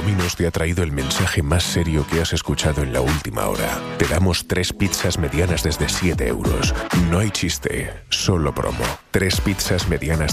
Domino's te ha traído el mensaje más serio que has escuchado en la última hora. Te damos 3 pizzas medianas desde 7 euros. No hay chiste, solo promo. 3 pizzas medianas